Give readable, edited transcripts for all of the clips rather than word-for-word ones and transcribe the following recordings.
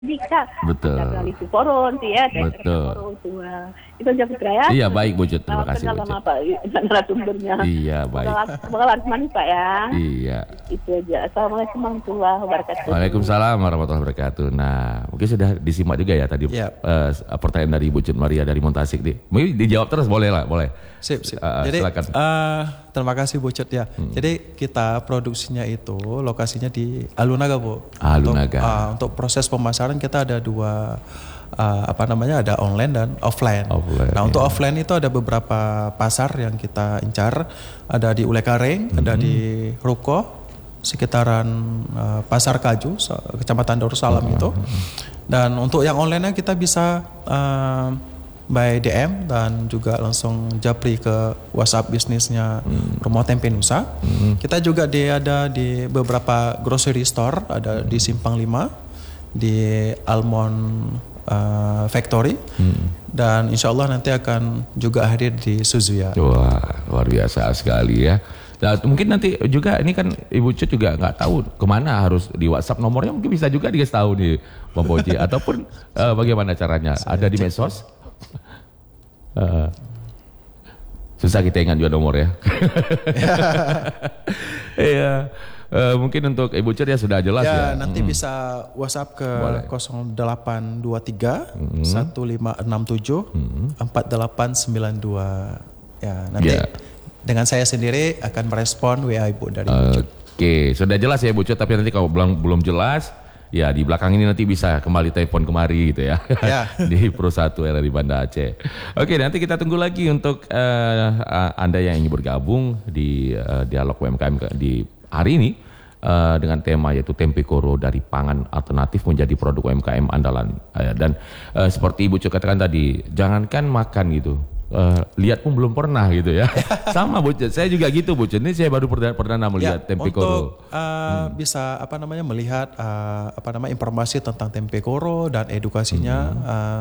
Bisa. Betul. Dari Sukoron sih ya. Betul. Itu aja Putra ya. Iya baik Bu Cut, terima kasih Bu Cut. Sama Pak narasumbernya. Iya baik. Semoga laris manis Pak ya. Iya. Itu aja. Assalamualaikum warahmatullahi wabarakatuh. Waalaikumsalam warahmatullahi wabarakatuh. Nah mungkin sudah disimak juga ya tadi pertanyaan dari Bu Cut Maria dari Montasik nih. Mungkin dijawab terus boleh lah, boleh. Sip. Jadi terima kasih Bu Cut ya. Jadi kita produksinya itu lokasinya di Alunaga Bu. Alunaga. Untuk proses pemasaran kita ada dua ada online dan offline. Nah untuk offline itu ada beberapa pasar yang kita incar. Ada di Ulekaring, ada di Ruko, sekitaran Pasar Kaju, Kecamatan Darussalam itu. Dan untuk yang online kita bisa by DM dan juga langsung japri ke WhatsApp bisnisnya Rumah Tempe Nusa. Kita juga ada di beberapa grocery store, ada di Simpang 5, di Almond Factory, dan insya Allah nanti akan juga hadir di Suzuya. Wah luar biasa sekali ya. Nah, mungkin nanti juga ini kan Ibu Cut juga nggak tahu kemana harus di WhatsApp nomornya, mungkin bisa juga dikasih tahu nih Bang Poji ataupun bagaimana caranya? Ada di medsos? Susah kita ingat juga nomor ya. Iya. Mungkin untuk Ibu Cut ya sudah jelas ya. Nanti bisa WhatsApp ke 0823 1567 4892. Ya, nanti dengan saya sendiri akan merespon WA Ibu dari Ibu Cut. Oke, sudah jelas ya Ibu Cut, tapi nanti kalau belum jelas ya di belakang ini nanti bisa kembali telepon kemari gitu ya. Di Pro 1 RRI Banda Aceh. Oke, nanti kita tunggu lagi untuk Anda yang ingin bergabung di dialog UMKM di hari ini dengan tema yaitu tempe koro dari pangan alternatif menjadi produk UMKM andalan. Dan seperti Ibu Cut katakan tadi, jangankan makan gitu, lihat pun belum pernah gitu ya. Sama Bu Cut, saya juga gitu Bu Cut. Ini saya baru perdana melihat tempe koro. Untuk bisa melihat informasi tentang tempe koro dan edukasinya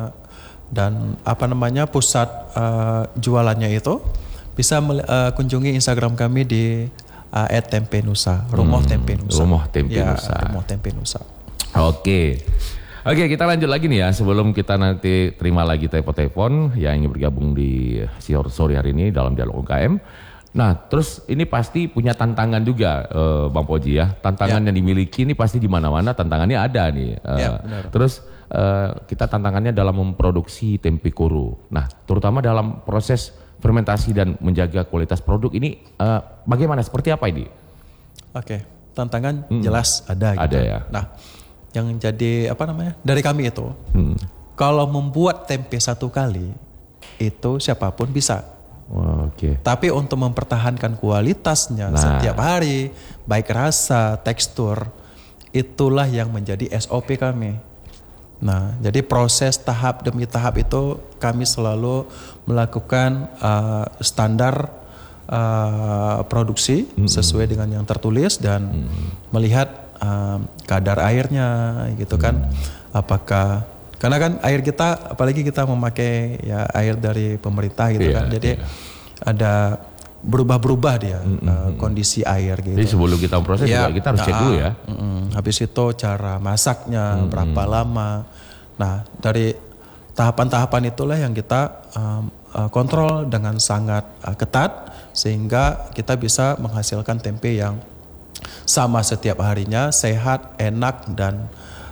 dan pusat jualannya itu bisa kunjungi Instagram kami di @tempenusa, Rumah Tempe Nusa. Rumah Tempe Nusa. Rumah Tempe Nusa. Oke, kita lanjut lagi nih ya. Sebelum kita nanti terima lagi telepon yang ingin bergabung di sore hari ini dalam dialog UMKM. Nah, terus ini pasti punya tantangan juga, Bang Poji ya. Tantangan yang dimiliki ini pasti di mana-mana tantangannya ada nih. Terus kita tantangannya dalam memproduksi tempe koro. Nah, terutama dalam proses fermentasi dan menjaga kualitas produk ini bagaimana? Seperti apa ini? Oke, tantangan jelas ada. Gitu. Ada ya. Nah, yang jadi dari kami itu, kalau membuat tempe satu kali itu siapapun bisa. Tapi untuk mempertahankan kualitasnya setiap hari, baik rasa, tekstur, itulah yang menjadi SOP kami. Nah, jadi proses tahap demi tahap itu kami selalu melakukan standar produksi sesuai dengan yang tertulis dan melihat kadar airnya gitu kan. Apakah karena kan air kita, apalagi kita memakai ya air dari pemerintah gitu kan. Jadi ada berubah-berubah dia kondisi air gitu. Jadi sebelum kita proses juga kita harus cek dulu ya. Habis itu cara masaknya berapa lama. Nah, dari tahapan-tahapan itulah yang kita kontrol dengan sangat ketat sehingga kita bisa menghasilkan tempe yang sama setiap harinya, sehat, enak dan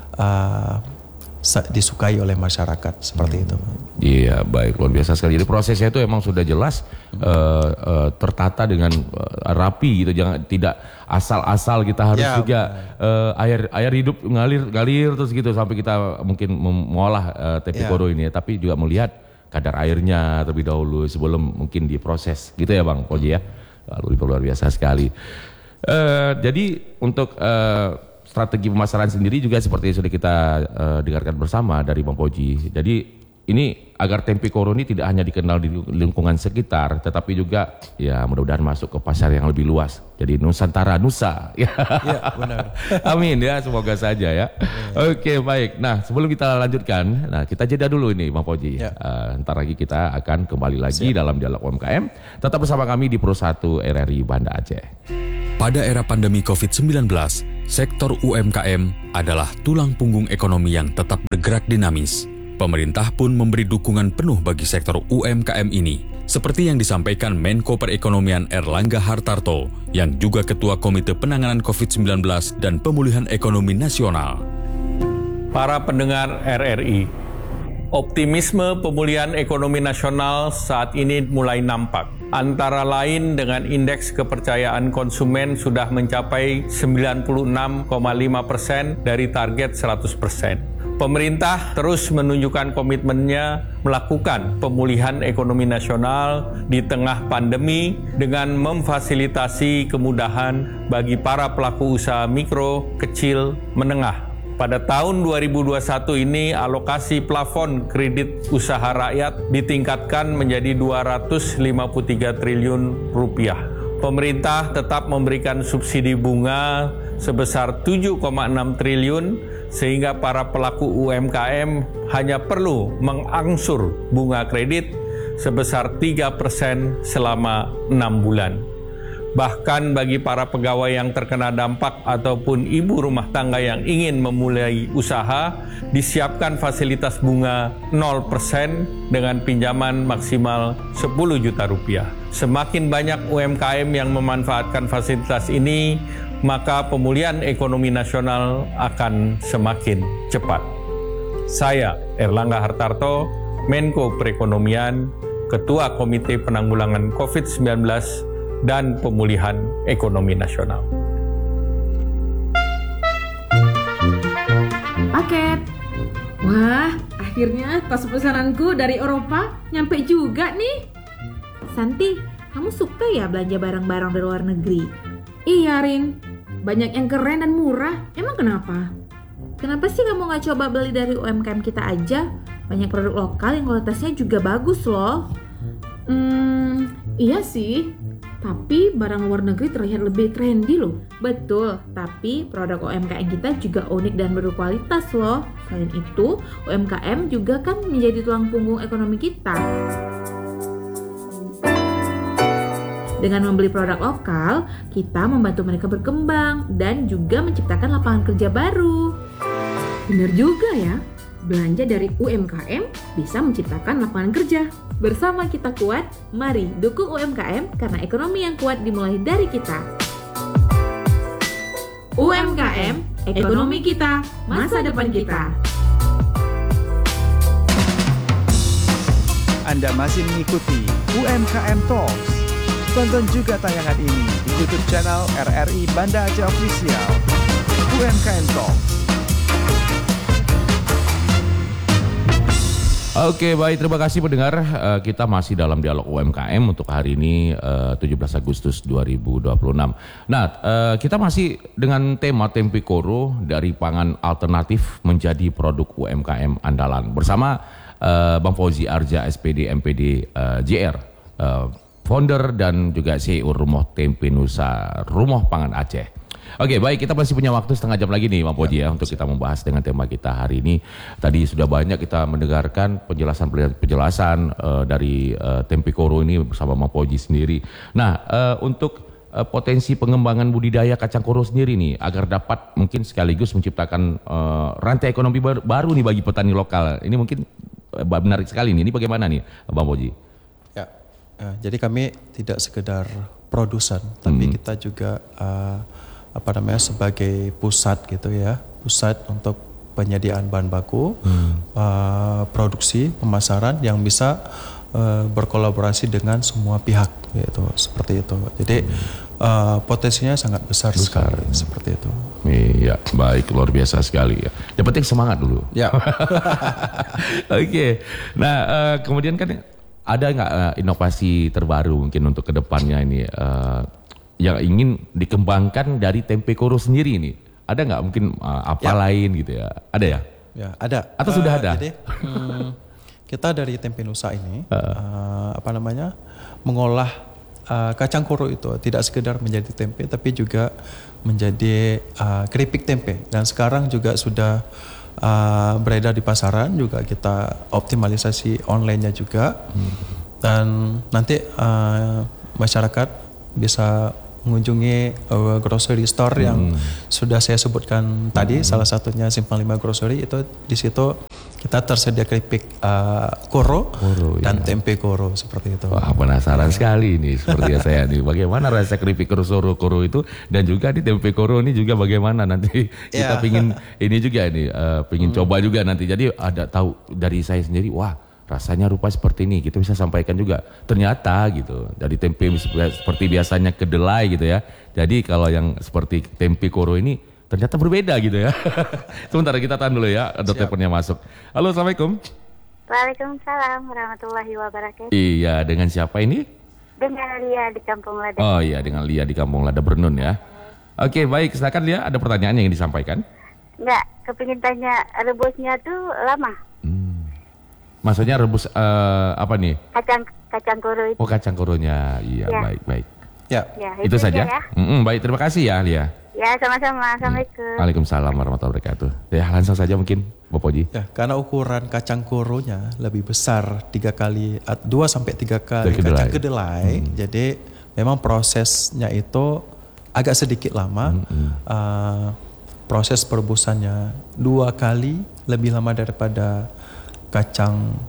disukai oleh masyarakat seperti itu. Iya, baik, luar biasa sekali. Jadi prosesnya itu emang sudah jelas tertata dengan rapi gitu, jangan tidak asal-asal kita harus juga air hidup ngalir terus gitu sampai kita mungkin mengolah tempe koro ini, tapi juga melihat kadar airnya terlebih dahulu sebelum mungkin diproses gitu ya Bang Poji ya. Luar biasa sekali. Jadi untuk strategi pemasaran sendiri juga seperti yang sudah kita dengarkan bersama dari Bang Poji. Jadi ini agar tempe koro ini tidak hanya dikenal di lingkungan sekitar, tetapi juga ya mudah-mudahan masuk ke pasar yang lebih luas. Jadi Nusantara Nusa. Ya benar. Amin ya, semoga saja ya. Oke, baik. Nah, sebelum kita lanjutkan, kita jeda dulu ini Bang Poji. Ntar lagi kita akan kembali lagi dalam dialog UMKM. Tetap bersama kami di Pro 1 RRI Banda Aceh. Pada era pandemi COVID-19, Sektor UMKM adalah tulang punggung ekonomi yang tetap bergerak dinamis. Pemerintah pun memberi dukungan penuh bagi sektor UMKM ini, seperti yang disampaikan Menko Perekonomian Erlangga Hartarto, yang juga Ketua Komite Penanganan COVID-19 dan Pemulihan Ekonomi Nasional. Para pendengar RRI, optimisme pemulihan ekonomi nasional saat ini mulai nampak. Antara lain dengan indeks kepercayaan konsumen sudah mencapai 96,5% dari target 100%. Pemerintah terus menunjukkan komitmennya melakukan pemulihan ekonomi nasional di tengah pandemi dengan memfasilitasi kemudahan bagi para pelaku usaha mikro, kecil, menengah. Pada tahun 2021 ini alokasi plafon kredit usaha rakyat ditingkatkan menjadi 253 triliun rupiah. Pemerintah tetap memberikan subsidi bunga sebesar 7,6 triliun sehingga para pelaku UMKM hanya perlu mengangsur bunga kredit sebesar 3% selama 6 bulan. Bahkan bagi para pegawai yang terkena dampak ataupun ibu rumah tangga yang ingin memulai usaha, disiapkan fasilitas bunga 0% dengan pinjaman maksimal 10 juta rupiah. Semakin banyak UMKM yang memanfaatkan fasilitas ini, maka pemulihan ekonomi nasional akan semakin cepat. Saya, Erlangga Hartarto, Menko Perekonomian, Ketua Komite Penanggulangan COVID-19 dan Pemulihan Ekonomi Nasional. Paket. Wah, akhirnya tas pesananku dari Eropa nyampe juga nih. Santi, kamu suka ya belanja barang-barang dari luar negeri? Iya, Rin. Banyak yang keren dan murah. Emang kenapa? Kenapa sih kamu gak coba beli dari UMKM kita aja? Banyak produk lokal yang kualitasnya juga bagus loh. Iya sih. Tapi barang luar negeri terlihat lebih trendy loh. Betul, tapi produk UMKM kita juga unik dan berkualitas loh. Selain itu, UMKM juga kan menjadi tulang punggung ekonomi kita. Dengan membeli produk lokal, kita membantu mereka berkembang dan juga menciptakan lapangan kerja baru. Benar juga ya, belanja dari UMKM bisa menciptakan lapangan kerja. Bersama kita kuat, mari dukung UMKM karena ekonomi yang kuat dimulai dari kita. UMKM, ekonomi kita, masa depan kita. Anda masih mengikuti UMKM Talks. Tonton juga tayangan ini di YouTube channel RRI Banda Aceh Official. UMKM Talks. Oke, baik, terima kasih pendengar. Kita masih dalam dialog UMKM untuk hari ini 17 Agustus 2026. Nah, kita masih dengan tema tempe koro dari pangan alternatif menjadi produk UMKM andalan bersama Bang Fauzi Arja SPD MPD JR, founder dan juga CEO Rumah Tempe Nusa Rumah Pangan Aceh. Oke, baik, kita masih punya waktu setengah jam lagi nih Bang Fauzi ya untuk kita membahas dengan tema kita hari ini. Tadi sudah banyak kita mendengarkan penjelasan dari tempe koro ini bersama Bang Fauzi sendiri. Nah, untuk potensi pengembangan budidaya kacang koro sendiri nih agar dapat mungkin sekaligus menciptakan rantai ekonomi baru nih bagi petani lokal. Ini mungkin menarik sekali nih. Ini bagaimana nih Bang Fauzi? Ya, jadi kami tidak sekedar produsen, tapi kita juga sebagai pusat gitu ya, pusat untuk penyediaan bahan baku, produksi, pemasaran yang bisa berkolaborasi dengan semua pihak gitu, seperti itu. Jadi potensinya sangat besar sekali seperti itu. Iya, baik, luar biasa sekali ya. Yang penting semangat dulu. Ya. Oke. Nah, kemudian kan ada nggak inovasi terbaru mungkin untuk kedepannya ini yang ingin dikembangkan dari tempe koro sendiri ini? Ada nggak mungkin lain gitu ya? Ada ya? Ya, ada. Atau sudah ada? Jadi, kita dari Tempe Nusa ini mengolah kacang koro itu tidak sekedar menjadi tempe, tapi juga menjadi keripik tempe. Dan sekarang juga sudah beredar di pasaran, juga kita optimalisasi online-nya juga. Dan nanti masyarakat bisa mengunjungi grocery store yang sudah saya sebutkan tadi, salah satunya Simpang 5 Grocery, itu di situ kita tersedia keripik koro dan tempe koro seperti itu. Wah, penasaran sekali nih seperti saya nih. Bagaimana rasa keripik koro itu dan juga di tempe koro ini juga bagaimana nanti kita pingin ini juga ini pingin coba juga nanti. Jadi ada tahu dari saya sendiri, wah rasanya rupa seperti ini. Kita bisa sampaikan juga ternyata gitu. Dari tempe seperti biasanya kedelai gitu ya. Jadi kalau yang seperti tempe koro ini ternyata berbeda gitu ya. Sebentar kita tahan dulu ya, ada teleponnya masuk. Halo, Assalamualaikum. Waalaikumsalam warahmatullahi wabarakatuh. Iya, dengan siapa ini? Dengan Lia di Kampung Lada. Oh iya, dengan Lia di Kampung Lada Bernun ya. Oke, baik, silakan Lia, ada pertanyaan yang disampaikan? Enggak, kepingin tanya, rebusnya tuh lama. Maksudnya rebus apa nih? Kacang koro itu. Oh, kacang koronya. Iya, Ya. baik. Ya, Itu saja. Ya. Baik, terima kasih ya Lia. Ya, sama-sama. Assalamualaikum. Waalaikumsalam warahmatullahi wabarakatuh. Ya, langsung saja mungkin, Bapak Oji. Ya, karena ukuran kacang koronya lebih besar 2 sampai 3 kali kacang kedelai, jadi memang prosesnya itu agak sedikit lama. Proses perebusannya 2 kali lebih lama daripada kacang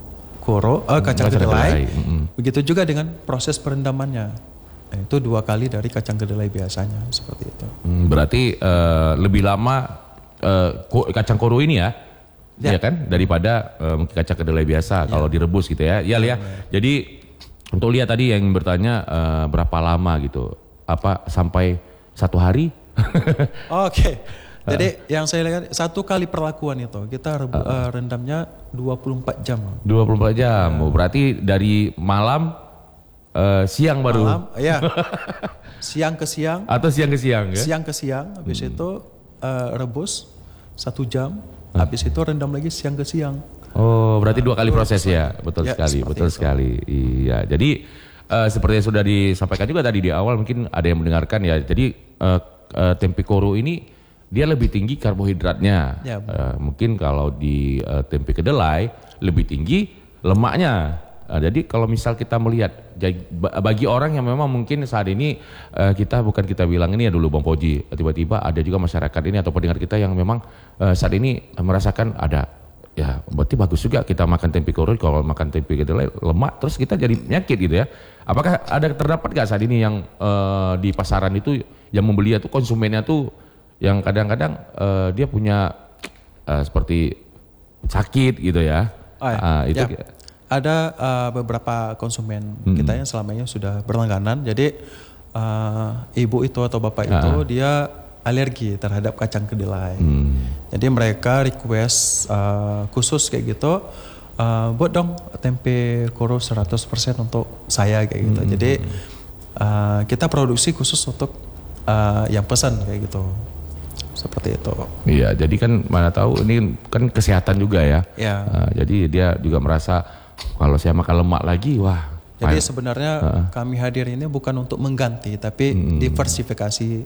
kedelai. Begitu juga dengan proses perendamannya. Itu 2 kali dari kacang kedelai biasanya, seperti itu. Berarti lebih lama kacang koro ini ya kan daripada kacang kedelai biasa kalau direbus gitu ya. Ya Lia. Jadi untuk Lia tadi yang bertanya berapa lama gitu? Apa sampai 1 hari? Oke. Jadi yang saya lihat 1 kali perlakuan itu kita rendamnya 24 jam. 24 jam. Berarti dari malam siang baru. Malam, ya. Siang ke siang. Atau siang ke siang ya? Siang ke siang, habis itu rebus 1 jam, habis itu rendam lagi siang ke siang. Oh, berarti 2 kali proses ya? Betul sekali. Iya, jadi seperti yang sudah disampaikan juga tadi di awal, mungkin ada yang mendengarkan ya. Jadi tempe koro ini dia lebih tinggi karbohidratnya. Ya, mungkin kalau di tempe kedelai lebih tinggi lemaknya. Jadi kalau misal kita melihat bagi orang yang memang mungkin saat ini kita bilang ini ya dulu Bang Poji, tiba-tiba ada juga masyarakat ini atau pendengar kita yang memang saat ini merasakan ada ya berarti bagus juga kita makan tempe koro, kalau makan tempe kedelai lemak terus kita jadi penyakit gitu ya. Apakah ada terdapat gak saat ini yang di pasaran itu yang membeli itu konsumennya tuh yang kadang-kadang dia punya seperti sakit gitu ya? Itu ya. Ada beberapa konsumen kita yang selama ini sudah berlangganan. Jadi ibu itu atau bapak itu dia alergi terhadap kacang kedelai. Jadi mereka request khusus kayak gitu, buat dong tempe koro 100% untuk saya kayak gitu. Jadi kita produksi khusus untuk yang pesan kayak gitu. Seperti itu. Iya, jadi kan mana tahu ini kan kesehatan juga ya. Jadi dia juga merasa kalau saya makan lemak lagi, wah. Jadi sebenarnya kami hadir ini bukan untuk mengganti, tapi diversifikasi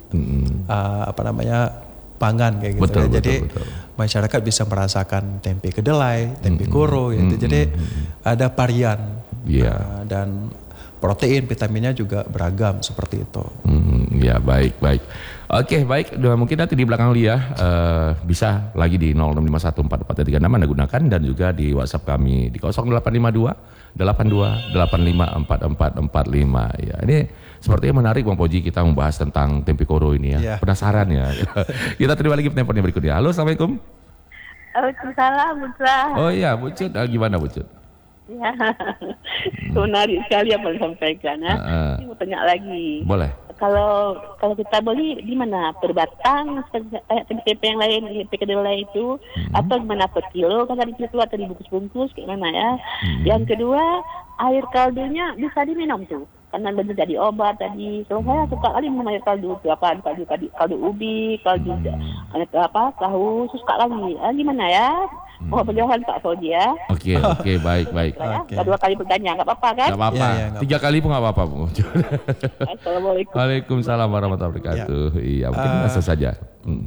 pangan kayak gitu. Jadi masyarakat bisa merasakan tempe kedelai, tempe koro gitu. Jadi ada varian dan protein, vitaminnya juga beragam seperti itu. Ya baik. Oke baik, mungkin nanti di belakang Lia bisa lagi di 06514436 Anda gunakan dan juga di WhatsApp kami di 0852 82 85 4445. Ya, ini sepertinya menarik Bang Poji kita membahas tentang tempe koro ini ya. Penasaran ya. Kita terima lagi penelpon yang berikutnya. Halo, Assalamualaikum. Waalaikumsalam, Bucah. Oh iya, Bucut. Gimana Bucut? Ya, menarik sekali apa yang disampaikan ya. Ini mau tanya lagi. Boleh. Kalau kita beli di mana? Per batang tempe yang lain di tempe kedelai itu atau gimana per kilo? Kan tadi itu atau dibungkus-bungkus kayak mana ya? Yang kedua, air kaldunya bisa diminum tuh. Karena benar jadi obat tadi. Kalau saya suka kali minum air kaldu itu apa? Kaldu ubi, kaldu tahu, suka lagi. Gimana ya? Mohon penjelasan Pak Fauzi ya. Oke, baik. Dua kali bertanya, nggak apa-apa kan? Nggak apa-apa. 3 kali pun nggak apa-apa. Assalamualaikum. Waalaikumsalam warahmatullahi wabarakatuh. Iya, mungkin langsung saja.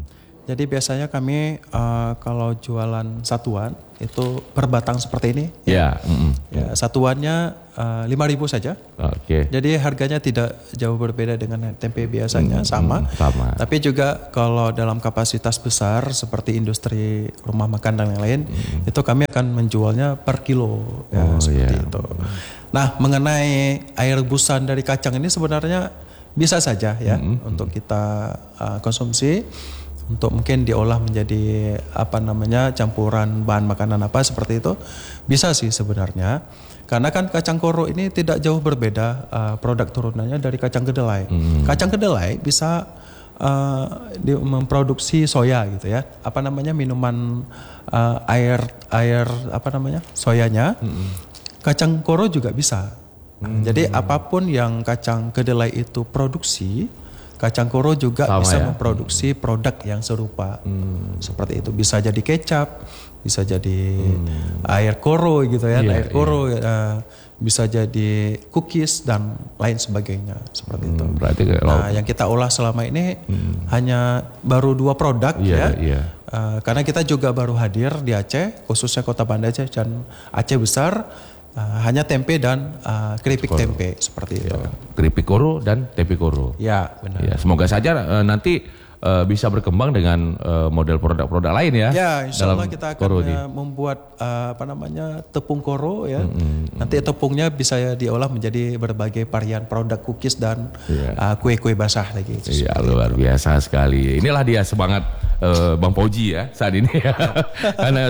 Jadi biasanya kami kalau jualan satuan itu per batang seperti ini. Ya. Ya, satuannya 5.000 saja. Oke. Jadi harganya tidak jauh berbeda dengan tempe biasanya, sama. Tapi juga kalau dalam kapasitas besar seperti industri rumah makan dan lain-lain, itu kami akan menjualnya per kilo, ya, seperti itu. Nah, mengenai air rebusan dari kacang ini sebenarnya bisa saja ya untuk kita konsumsi. Untuk mungkin diolah menjadi campuran bahan makanan apa seperti itu, bisa sih sebenarnya. Karena kan kacang koro ini tidak jauh berbeda produk turunannya dari kacang kedelai. Kacang kedelai bisa memproduksi soya gitu ya. Minuman air soyanya. Kacang koro juga bisa. Jadi apapun yang kacang kedelai itu produksi, kacang koro juga bisa memproduksi produk yang serupa. Seperti itu, bisa jadi kecap, bisa jadi air koro gitu ya, air koro, bisa jadi cookies dan lain sebagainya seperti itu. Berarti yang kita olah selama ini hanya baru 2 produk karena kita juga baru hadir di Aceh, khususnya Kota Banda Aceh dan Aceh Besar. Hanya tempe dan keripik tempe seperti itu. Keripik koro dan tempe koro. Ya, benar. Ya, semoga saja nanti bisa berkembang dengan model produk-produk lain ya. Ya, insya Allah kita akan membuat tepung koro ya. Nanti tepungnya bisa diolah menjadi berbagai varian produk cookies dan kue-kue basah lagi. Iya, luar biasa sekali. Inilah dia semangat Bang Fauji ya saat ini ya. Karena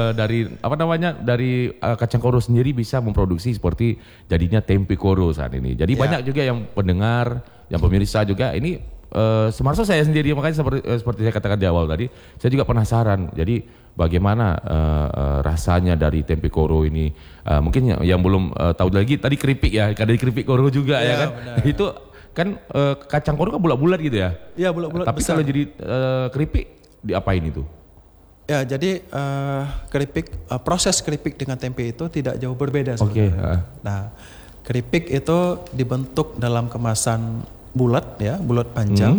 dari kacang koro sendiri bisa memproduksi seperti jadinya tempe koro saat ini. Jadi banyak juga yang pendengar, yang pemirsa juga ini Semarso saya sendiri, makanya seperti saya katakan di awal tadi, saya juga penasaran. Jadi bagaimana rasanya dari tempe koro ini? Mungkin yang belum tahu lagi tadi keripik ya, dari keripik koro juga ya kan. Benar. Itu kan kacang koro kan bulat-bulat gitu ya? Iya, bulat-bulat. Tapi besar. Kalau jadi keripik diapain itu? Ya, jadi proses keripik dengan tempe itu tidak jauh berbeda sebenarnya. Nah, keripik itu dibentuk dalam kemasan bulat ya, bulat panjang,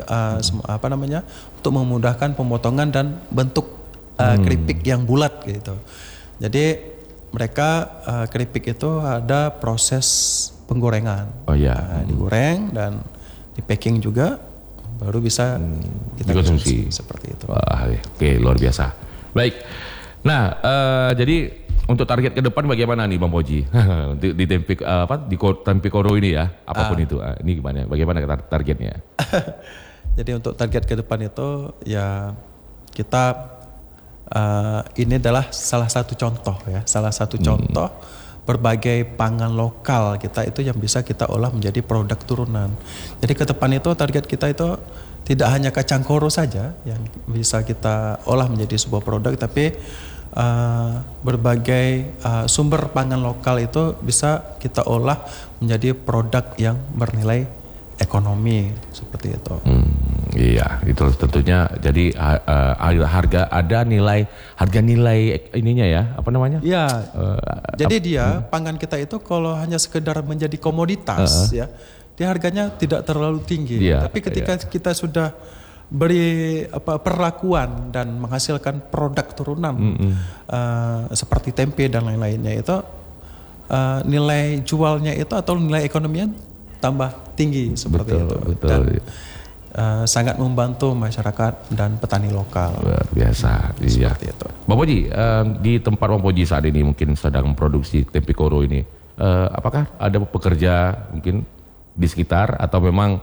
untuk memudahkan pemotongan dan bentuk keripik yang bulat gitu. Jadi mereka keripik itu ada proses penggorengan. Digoreng dan di packing juga, baru bisa kita konsumsi seperti itu. Wah, oke, luar biasa. Baik. Nah, jadi untuk target ke depan bagaimana nih Bang Fauji? di tempe koro ini ya, apapun itu. Ini gimana? Bagaimana targetnya? Jadi untuk target ke depan itu ya kita ini adalah salah satu contoh ya, contoh berbagai pangan lokal kita itu yang bisa kita olah menjadi produk turunan. Jadi ke depan itu target kita itu tidak hanya kacang koro saja yang bisa kita olah menjadi sebuah produk, tapi berbagai sumber pangan lokal itu bisa kita olah menjadi produk yang bernilai ekonomi seperti itu. Iya, itu tentunya. Jadi harga nilai ininya ya, apa namanya? Iya. Jadi pangan kita itu kalau hanya sekedar menjadi komoditas ya, dia harganya tidak terlalu tinggi. Tapi ketika kita sudah beri perlakuan dan menghasilkan produk turunan seperti tempe dan lain-lainnya itu nilai jualnya itu atau nilai ekonominya tambah tinggi seperti itu. Dan sangat membantu masyarakat dan petani lokal. Luar biasa. Seperti itu. Bang Fauji, di tempat Bang Fauji saat ini mungkin sedang memproduksi tempe koro ini, apakah ada pekerja mungkin di sekitar atau memang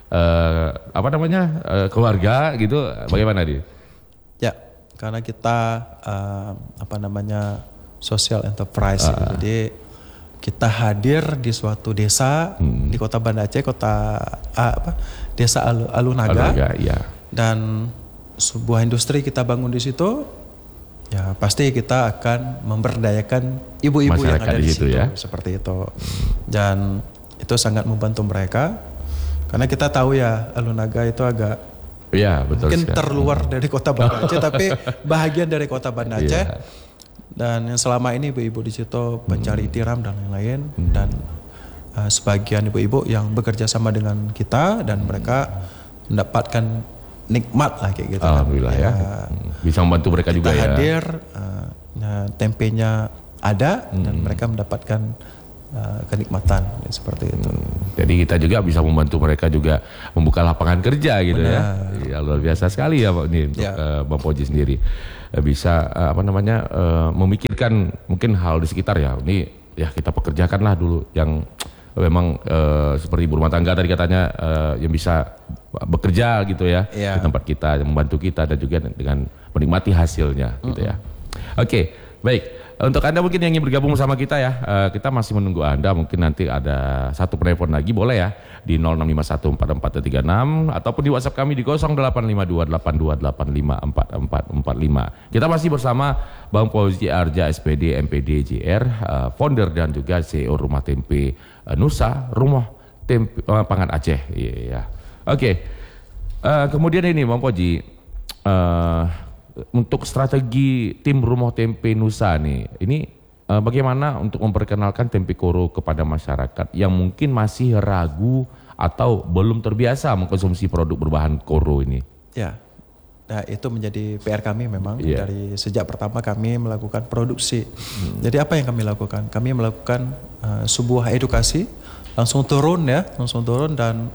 keluarga gitu, bagaimana dia? Ya, karena kita social enterprise, jadi kita hadir di suatu desa di Kota Banda Aceh, Desa Alunaga, dan sebuah industri kita bangun di situ. Ya pasti kita akan memberdayakan ibu-ibu yang ada di situ ya? Seperti itu, dan itu sangat membantu mereka. Karena kita tahu ya Alunaga itu agak mungkin terluar dari Kota Banda Aceh, tapi bahagian dari Kota Banda Aceh. Dan yang selama ini ibu-ibu di situ pencari tiram dan lain-lain, dan sebagian ibu-ibu yang bekerja sama dengan kita dan mereka mendapatkan nikmat lah kayak gitu. Alhamdulillah ya. Bisa membantu mereka juga ya. Kita hadir, tempenya ada dan mereka mendapatkan kenikmatan seperti itu. Jadi kita juga bisa membantu mereka juga membuka lapangan kerja gitu. Benar. Ya. Luar biasa sekali ya Pak ini untuk Bang Poji sendiri bisa memikirkan mungkin hal di sekitar ya. Ini ya kita pekerjakanlah dulu yang memang seperti ibu rumah tangga tadi katanya yang bisa bekerja gitu ya di tempat kita, yang membantu kita dan juga dengan menikmati hasilnya gitu ya. Oke, baik. Untuk Anda mungkin yang ingin bergabung sama kita ya, kita masih menunggu Anda. Mungkin nanti ada satu penelpon lagi boleh ya di 06514436 ataupun di WhatsApp kami di 085282854445. Kita masih bersama Bang Poji Arja SPD MPD JR, founder dan juga CEO Rumah Tempe Nusa, Rumah Tempe Pangan Aceh. Iya. Oke. Kemudian ini Bang Poji, untuk strategi tim Rumah Tempe Nusa nih, ini bagaimana untuk memperkenalkan tempe koro kepada masyarakat yang mungkin masih ragu atau belum terbiasa mengkonsumsi produk berbahan koro ini? Ya, nah itu menjadi PR kami memang dari sejak pertama kami melakukan produksi. Jadi apa yang kami lakukan? Kami melakukan sebuah edukasi, langsung turun dan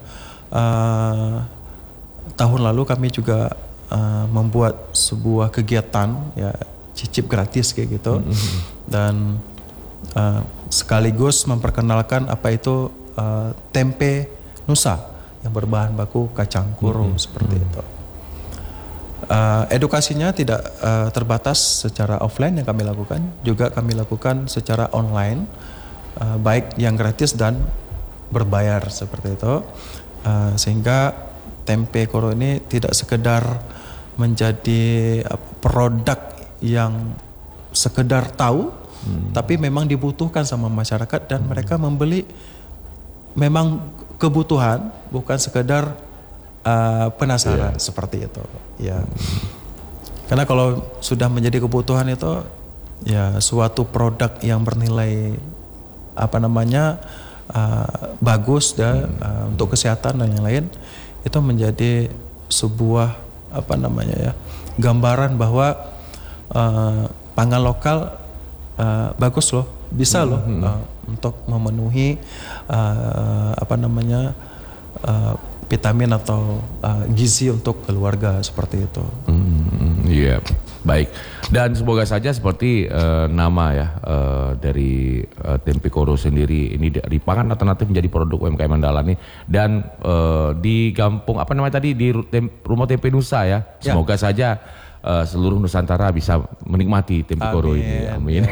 tahun lalu kami juga membuat sebuah kegiatan ya cicip gratis kayak gitu dan sekaligus memperkenalkan apa itu tempe Nusa yang berbahan baku kacang koro seperti itu. Edukasinya tidak terbatas secara offline yang kami lakukan, juga kami lakukan secara online, baik yang gratis dan berbayar seperti itu, sehingga tempe koro ini tidak sekedar menjadi produk yang sekedar tahu, tapi memang dibutuhkan sama masyarakat dan mereka membeli memang kebutuhan, bukan sekedar penasaran seperti itu. Ya, karena kalau sudah menjadi kebutuhan itu, ya suatu produk yang bernilai bagus dan untuk kesehatan dan yang lain, itu menjadi sebuah gambaran bahwa pangan lokal bagus loh, bisa loh untuk memenuhi vitamin atau gizi untuk keluarga seperti itu. Iya, baik. Dan semoga saja seperti nama ya dari tempe koro sendiri ini dari pangan alternatif menjadi produk UMKM andalan nih, dan di kampung di Rumah Tempe Nusa ya. Semoga saja seluruh Nusantara bisa menikmati tempe koro ini. Amin.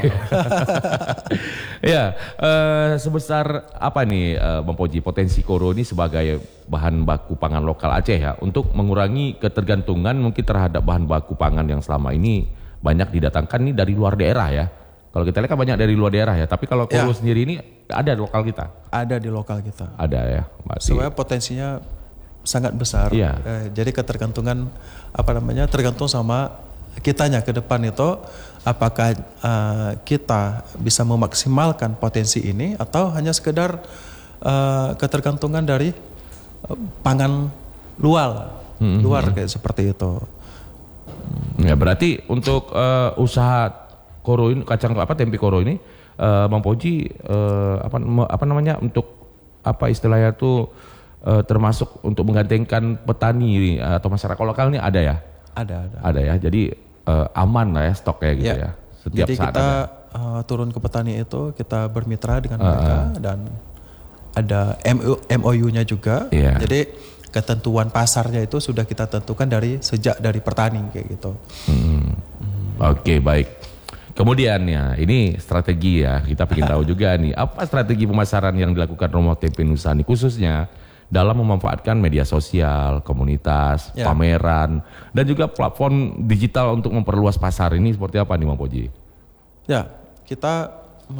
Ya, sebesar apa nih Bang Poji potensi koro ini sebagai bahan baku pangan lokal Aceh ya, untuk mengurangi ketergantungan mungkin terhadap bahan baku pangan yang selama ini banyak didatangkan nih dari luar daerah ya. Kalau kita lihat kan banyak dari luar daerah ya, tapi kalau koro sendiri ini ada di lokal kita. Ada di lokal kita. Ada ya. Sebenarnya potensinya sangat besar. Jadi ketergantungan tergantung sama kitanya ke depan itu, apakah kita bisa memaksimalkan potensi ini atau hanya sekedar ketergantungan dari pangan luar kayak seperti itu. Ya, berarti untuk usaha koro ini, tempe koro ini, Bang Poji untuk istilahnya tuh termasuk untuk menggandengkan petani atau masyarakat lokal ini ada ya? Ada ya. Jadi aman lah ya stoknya gitu ya. Setiap jadi saat kita turun ke petani itu, kita bermitra dengan mereka dan ada MOU-nya juga. Jadi ketentuan pasarnya itu sudah kita tentukan sejak dari petani kayak gitu. Oke, baik. Kemudian ya, ini strategi ya, kita ingin tahu juga nih, apa strategi pemasaran yang dilakukan Rumah Tempe Nusa nih, khususnya dalam memanfaatkan media sosial, komunitas, pameran, dan juga platform digital untuk memperluas pasar ini seperti apa nih Bang Poji? Ya, kita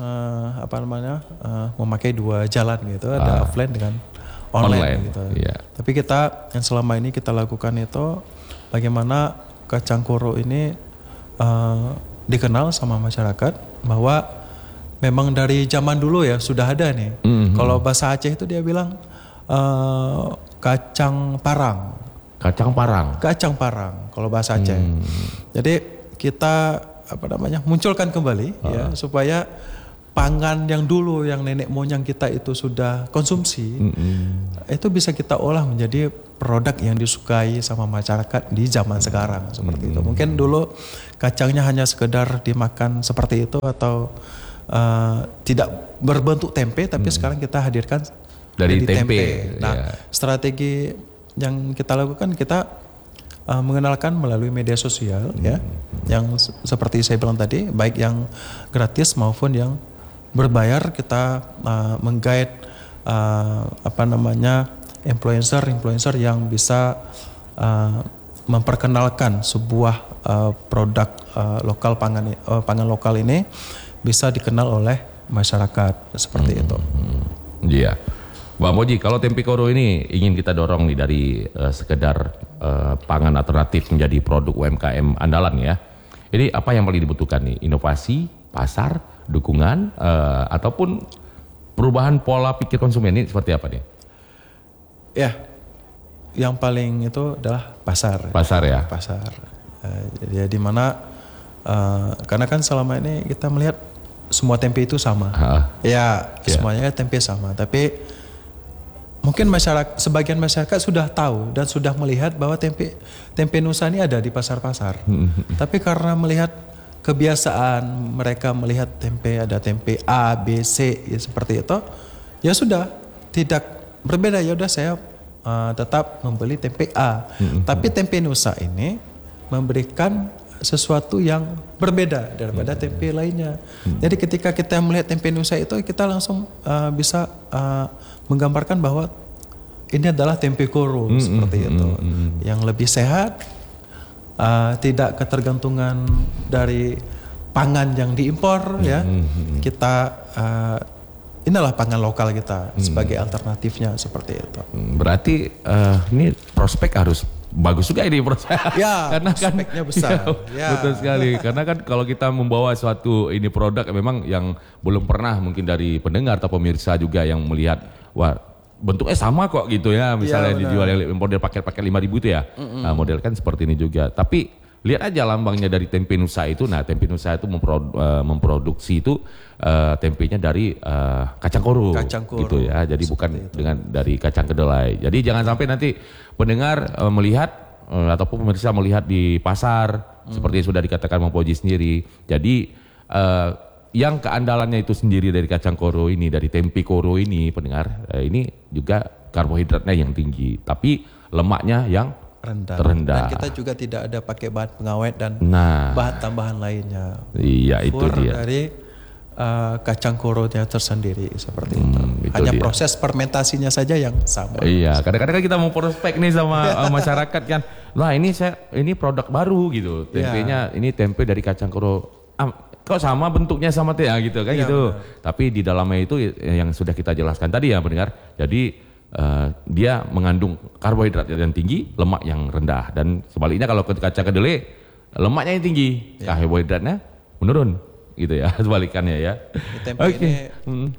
memakai dua jalan gitu, ada offline dengan online gitu. Tapi kita yang selama ini kita lakukan itu bagaimana kacang koro ini dikenal sama masyarakat bahwa memang dari zaman dulu ya sudah ada nih. Kalau bahasa Aceh itu dia bilang kacang parang. Kacang parang. Kacang parang kalau bahasa Aceh. Jadi kita munculkan kembali ya supaya pangan yang dulu yang nenek moyang kita itu sudah konsumsi itu bisa kita olah menjadi produk yang disukai sama masyarakat di zaman sekarang seperti itu. Mungkin dulu kacangnya hanya sekedar dimakan seperti itu atau tidak berbentuk tempe, tapi sekarang kita hadirkan dari tempe. Nah, strategi yang kita lakukan, kita mengenalkan melalui media sosial ya, yang seperti saya bilang tadi, baik yang gratis maupun yang berbayar. Kita meng-guide influencer yang bisa memperkenalkan sebuah produk lokal pangan lokal ini bisa dikenal oleh masyarakat seperti itu. Iya. Bang Moji, kalau tempe koro ini ingin kita dorong nih dari sekedar pangan alternatif menjadi produk UMKM andalan ya. Ini apa yang paling dibutuhkan nih? Inovasi, pasar, dukungan, ataupun perubahan pola pikir konsumen ini seperti apa nih? Ya, yang paling itu adalah pasar. Pasar ya? Pasar. Ya di mana, karena kan selama ini kita melihat semua tempe itu sama. Semuanya tempe sama. Tapi mungkin sebagian masyarakat sudah tahu dan sudah melihat bahwa tempe Nusa ini ada di pasar-pasar. Tapi karena melihat kebiasaan mereka melihat ada tempe A, B, C ya seperti itu, ya sudah tidak berbeda. Ya udah saya tetap membeli tempe A. Tapi tempe Nusa ini memberikan sesuatu yang berbeda daripada tempe lainnya. Jadi ketika kita melihat tempe Nusa itu, kita langsung bisa menggambarkan bahwa ini adalah tempe koro seperti itu, yang lebih sehat, tidak ketergantungan dari pangan yang diimpor ya. Kita inilah pangan lokal kita sebagai alternatifnya seperti itu. Berarti ini prospek harus bagus juga ini prospek. Ya, karena prospeknya besar. Ya, betul sekali. Karena kan kalau kita membawa suatu ini produk memang yang belum pernah mungkin dari pendengar atau pemirsa juga yang melihat, wah bentuknya sama kok gitu ya. Misalnya dijual yang model paket-paket 5.000 itu ya. Nah, model kan seperti ini juga. Tapi lihat aja lambangnya dari tempe Nusa itu. Nah, tempe Nusa itu memproduksi itu tempenya dari kacang koro gitu ya. Jadi bukan dari kacang kedelai. Jadi jangan sampai nanti pendengar melihat ataupun pemirsa melihat di pasar seperti yang sudah dikatakan Bang Poji sendiri. Jadi yang keandalannya itu sendiri dari kacang koro ini, dari tempe koro ini pendengar, ini juga karbohidratnya yang tinggi, tapi lemaknya yang terendah. Dan kita juga tidak ada pakai bahan pengawet dan bahan tambahan lainnya. Iya, itu dia. Dari kacang koronya tersendiri seperti itu. Hanya proses fermentasinya saja yang sama. Iya, kadang-kadang kita mau prospek nih sama masyarakat kan. Nah, ini produk baru gitu. Tempenya ini tempe dari kacang koro. Kok sama bentuknya sama teh ya gitu kan gitu. Benar. Tapi di dalamnya itu yang sudah kita jelaskan tadi ya pendengar. Jadi dia mengandung karbohidrat yang tinggi, lemak yang rendah, dan sebaliknya kalau kacang kedelai lemaknya yang tinggi, karbohidratnya menurun gitu ya, sebalikannya ya. Tempe ini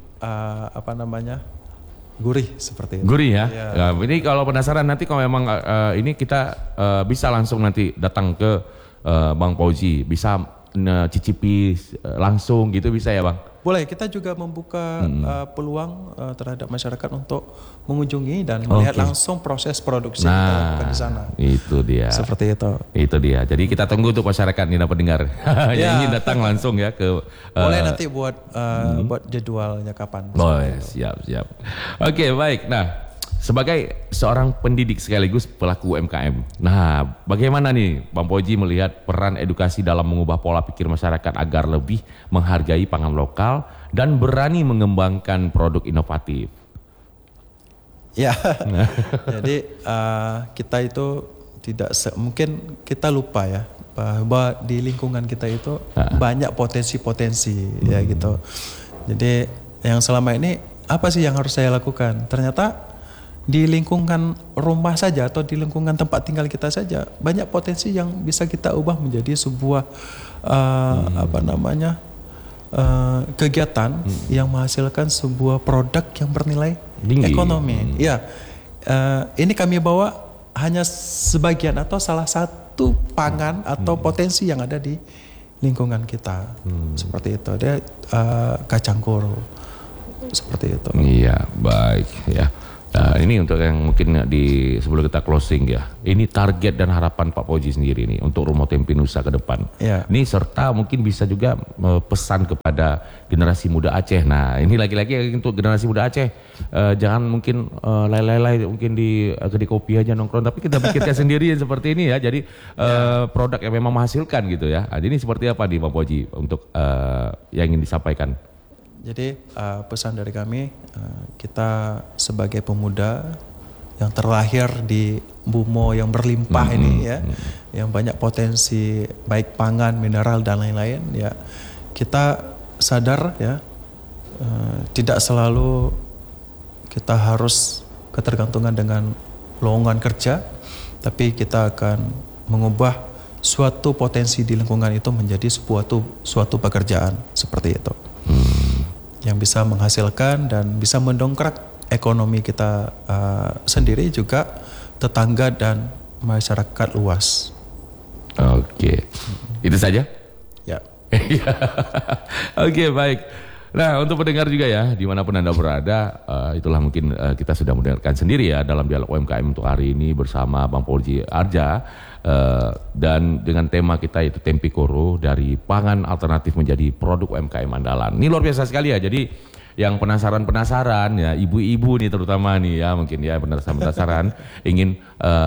gurih seperti itu. Gurih ya. Nah, ini kalau penasaran nanti kalau memang ini kita bisa langsung nanti datang ke Bang Poji, bisa cicipi langsung gitu bisa ya Bang? Boleh, kita juga membuka peluang terhadap masyarakat untuk mengunjungi dan melihat langsung proses produksi yang kita lakukan di sana. Itu dia. Seperti itu. Itu dia. Jadi kita tunggu untuk masyarakat nih pendengar yang ingin datang langsung ya ke. Boleh nanti buat jadwalnya kapan. Boleh, siap. Oke, baik. Nah, sebagai seorang pendidik sekaligus pelaku UMKM, nah bagaimana nih Bang Poji melihat peran edukasi dalam mengubah pola pikir masyarakat agar lebih menghargai pangan lokal dan berani mengembangkan produk inovatif? Ya, jadi kita itu mungkin kita lupa ya bahwa di lingkungan kita itu banyak potensi-potensi ya gitu. Jadi yang selama ini apa sih yang harus saya lakukan? Ternyata di lingkungan rumah saja atau di lingkungan tempat tinggal kita saja banyak potensi yang bisa kita ubah menjadi sebuah kegiatan yang menghasilkan sebuah produk yang bernilai tinggi. Ekonomi. Ya, ini kami bawa hanya sebagian atau salah satu pangan atau potensi yang ada di lingkungan kita. Seperti itu. Dia kacang koro. Seperti itu. Iya, baik ya. Nah, ini untuk yang mungkin sebelum kita closing ya. Ini target dan harapan Pak Poji sendiri nih untuk Rumah Tempe Nusa ke depan. Ya. Ini serta mungkin bisa juga pesan kepada generasi muda Aceh. Nah, ini lagi-lagi untuk generasi muda Aceh, jangan mungkin lay-lay mungkin di kedai kopi aja nongkrong, tapi kita pikirkan sendiri seperti ini ya. Jadi produk yang memang menghasilkan gitu ya. Nah, ini seperti apa nih Pak Poji untuk yang ingin disampaikan? Jadi pesan dari kami, kita sebagai pemuda yang terlahir di Bumo yang berlimpah ini ya, yang banyak potensi baik pangan, mineral dan lain-lain ya, kita sadar ya, tidak selalu kita harus ketergantungan dengan lowongan kerja, tapi kita akan mengubah suatu potensi di lingkungan itu menjadi suatu pekerjaan seperti itu. Yang bisa menghasilkan dan bisa mendongkrak ekonomi kita sendiri, juga tetangga dan masyarakat luas. Oke, itu saja? Ya. Oke, baik. Nah, untuk pendengar juga ya, dimanapun Anda berada, itulah mungkin kita sudah mendengarkan sendiri ya dalam dialog UMKM untuk hari ini bersama Bang Poji Arja. Dan dengan tema kita yaitu Tempe Koro, dari pangan alternatif menjadi produk UMKM andalan. Ini luar biasa sekali ya. Jadi yang penasaran ya, ibu-ibu nih terutama nih ya, mungkin ya penasaran ingin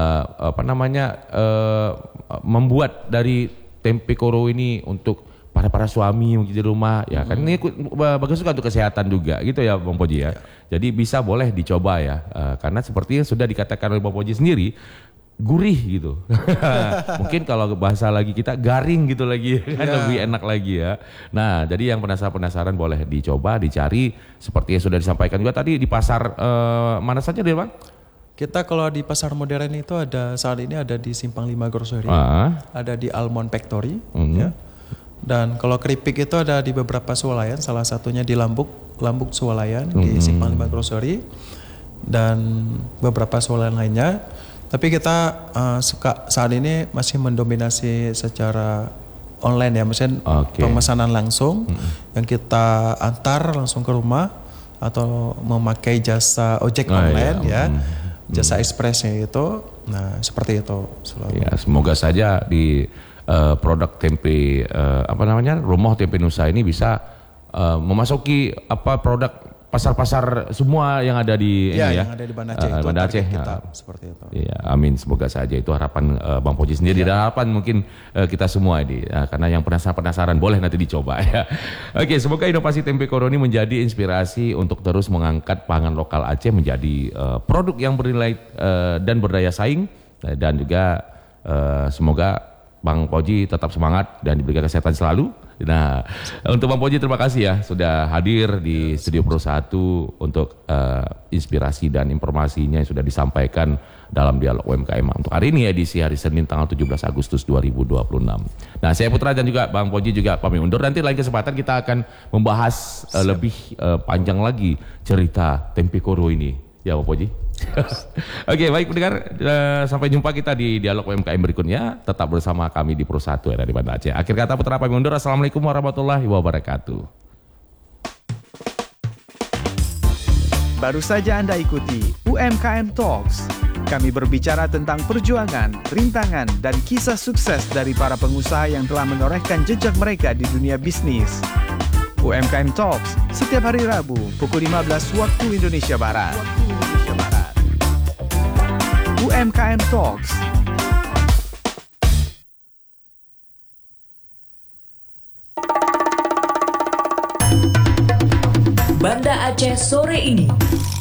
membuat dari Tempe Koro ini untuk para suami mungkin di rumah ya, kan ini bagus juga untuk kesehatan juga gitu ya Bang Poji ya. Jadi bisa boleh dicoba ya, karena seperti yang sudah dikatakan oleh Bang Poji sendiri, gurih gitu. Mungkin kalau bahasa lagi kita garing gitu lagi kan, lebih enak lagi ya. Nah, jadi yang penasaran boleh dicoba, dicari seperti yang sudah disampaikan juga tadi di pasar mana saja deh Bang? Kita kalau di pasar modern itu saat ini ada di Simpang 5 Grocery, ada di Almond Factory ya. Dan kalau keripik itu ada di beberapa swalayan, salah satunya di Lambuk swalayan di Simpang 5 Grocery dan beberapa swalayan lainnya. Tapi kita saat ini masih mendominasi secara online ya, misalnya pemesanan langsung yang kita antar langsung ke rumah atau memakai jasa ojek online ya, jasa ekspresnya itu. Nah, seperti itu selalu. Ya, semoga saja di produk tempe Rumah Tempe Nusa ini bisa memasuki produk pasar-pasar semua yang ada di yang ada di Banda Aceh, itu Banda Aceh kita, seperti itu. Iya, amin, semoga saja itu harapan Bang Poji sendiri dan harapan mungkin kita semua ini karena yang penasaran boleh nanti dicoba ya. Oke, semoga inovasi Tempe Koro ini menjadi inspirasi untuk terus mengangkat pangan lokal Aceh menjadi produk yang bernilai dan berdaya saing, dan juga semoga Bang Poji tetap semangat dan diberikan kesehatan selalu. Nah, untuk Bang Poji terima kasih ya sudah hadir di Studio Pro 1 untuk inspirasi dan informasinya yang sudah disampaikan dalam dialog UMKM untuk hari ini, edisi hari Senin tanggal 17 Agustus 2026. Nah, saya Putra dan juga Bang Poji juga pamit undur. Nanti lain kesempatan kita akan membahas lebih panjang lagi cerita Tempe Koro ini. Ya Bang Poji. Oke, baik pendengar, sampai jumpa kita di dialog UMKM berikutnya. Tetap bersama kami di Pro 1 dari Banda Aceh. Akhir kata Putra pamit undur. Assalamualaikum warahmatullahi wabarakatuh. Baru saja Anda ikuti UMKM Talks. Kami berbicara tentang perjuangan, rintangan, dan kisah sukses dari para pengusaha yang telah menorehkan jejak mereka di dunia bisnis. UMKM Talks setiap hari Rabu pukul 15 waktu Indonesia Barat. UMKM Talks. Banda Aceh sore ini.